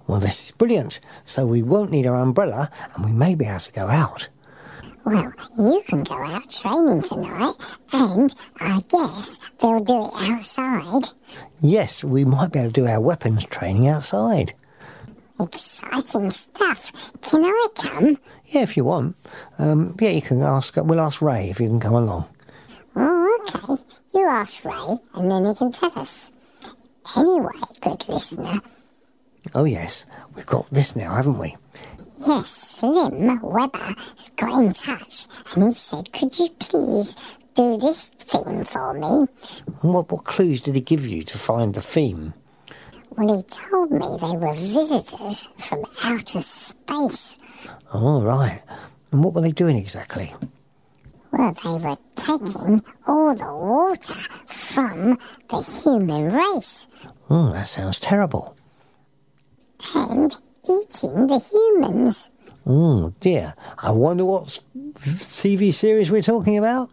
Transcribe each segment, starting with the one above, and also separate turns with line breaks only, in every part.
Well, this is brilliant. So we won't need our umbrella and we may be able to go out.
Well, you can go out training tonight, and I guess they'll do it outside.
Yes, we might be able to do our weapons training outside.
Exciting stuff. Can I come?
Yeah, if you want. Yeah, you can ask. We'll ask Ray if you can come along.
Oh, okay. You ask Ray, and then he can tell us. Anyway, good listener.
Oh, yes. We've got this now, haven't we?
Yes, Slim Webber has got in touch, and he said, could you please do this theme for me?
What clues did he give you to find the theme?
Well, he told me they were visitors from outer space.
Oh, right. And what were they doing exactly?
Well, they were taking all the water from the human race.
Oh, that sounds terrible.
And eating the humans.
Oh, dear. I wonder what TV series we're talking about?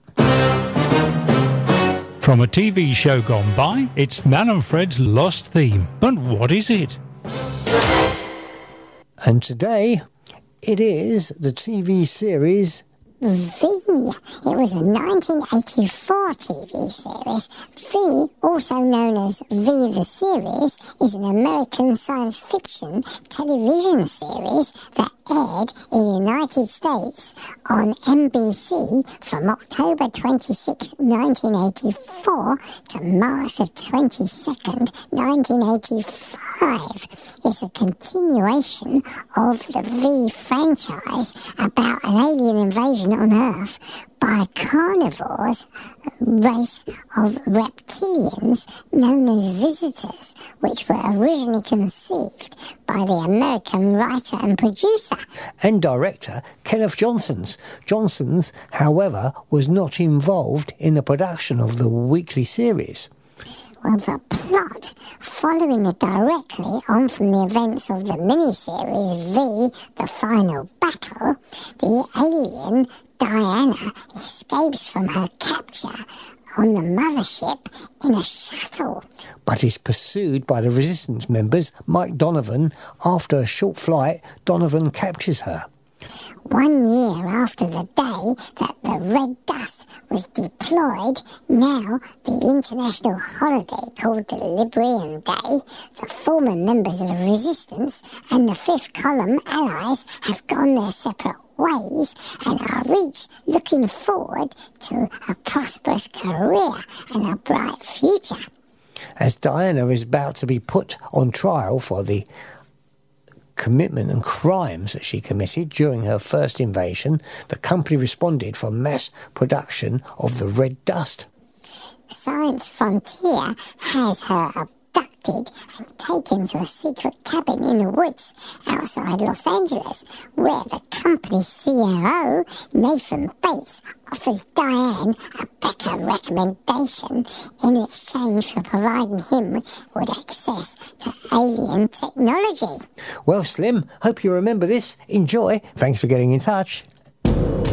From a TV show gone by, it's Nan and Fred's Lost Theme. But what is it?
And today, it is the TV series
V. It was a 1984 TV series. V, also known as V the Series, is an American science fiction television series that aired in the United States on NBC from October 26, 1984 to March 22nd, 1985. It's a continuation of the V franchise about an alien invasion on Earth by carnivores, a race of reptilians known as visitors, which were originally conceived by the American writer and producer
and director Kenneth Johnsons. Johnsons, however, was not involved in the production of the weekly series.
Well, the plot, following it directly on from the events of the miniseries V, The Final Battle, the alien Diana escapes from her capture on the mothership in a shuttle.
But is pursued by the Resistance members, Mike Donovan. After a short flight, Donovan captures her.
1 year after the day that the red dust was deployed, now the international holiday called the Liberian Day, the former members of the Resistance and the Fifth Column allies have gone their separate ways and are each looking forward to a prosperous career and a bright future.
As Diana is about to be put on trial for the commitment and crimes that she committed during her first invasion, the company responded for mass production of the red dust.
Science Frontier has her abducted and taken to a secret cabin in the woods outside Los Angeles, where the company's COO, Nathan Bates, offers Diane a better recommendation in exchange for providing him with access to alien technology.
Well, Slim, hope you remember this. Enjoy. Thanks for getting in touch.